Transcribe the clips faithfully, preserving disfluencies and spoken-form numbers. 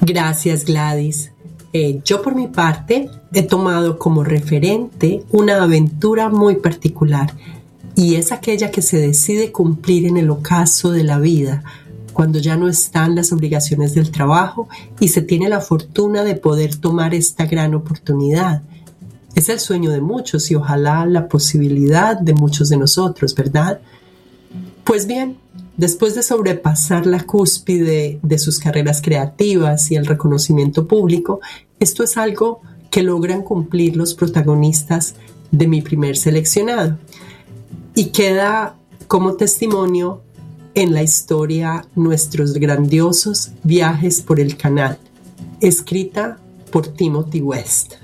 Gracias, Gladys. Eh, yo por mi parte he tomado como referente una aventura muy particular y es aquella que se decide cumplir en el ocaso de la vida, cuando ya no están las obligaciones del trabajo y se tiene la fortuna de poder tomar esta gran oportunidad. Es el sueño de muchos y ojalá la posibilidad de muchos de nosotros, ¿verdad? Pues bien, después de sobrepasar la cúspide de sus carreras creativas y el reconocimiento público, esto es algo que logran cumplir los protagonistas de mi primer seleccionado. Y queda como testimonio en la historia Nuestros grandiosos viajes por el canal, escrita por Timothy West.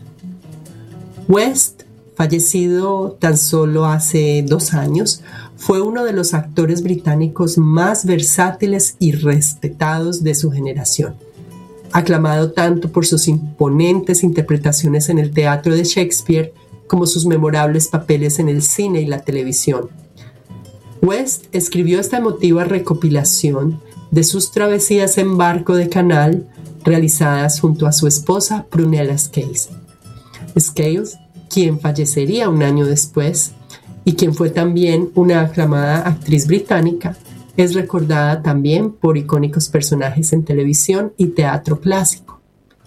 West, fallecido tan solo hace dos años, fue uno de los actores británicos más versátiles y respetados de su generación. Aclamado tanto por sus imponentes interpretaciones en el teatro de Shakespeare como sus memorables papeles en el cine y la televisión. West escribió esta emotiva recopilación de sus travesías en barco de canal realizadas junto a su esposa Prunella Scales. Scales, quien fallecería un año después y quien fue también una aclamada actriz británica, es recordada también por icónicos personajes en televisión y teatro clásico.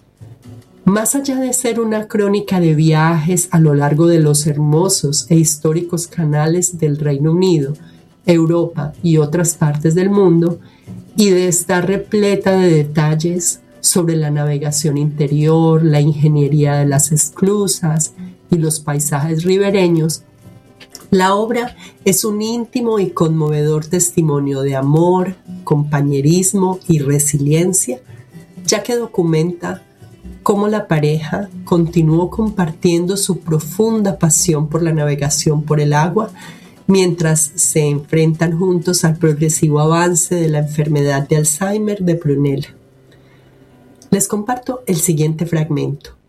Más allá de ser una crónica de viajes a lo largo de los hermosos e históricos canales del Reino Unido, Europa y otras partes del mundo, y de estar repleta de detalles sobre la navegación interior, la ingeniería de las esclusas y los paisajes ribereños, la obra es un íntimo y conmovedor testimonio de amor, compañerismo y resiliencia, ya que documenta cómo la pareja continuó compartiendo su profunda pasión por la navegación por el agua mientras se enfrentan juntos al progresivo avance de la enfermedad de Alzheimer de Prunella. Les comparto el siguiente fragmento.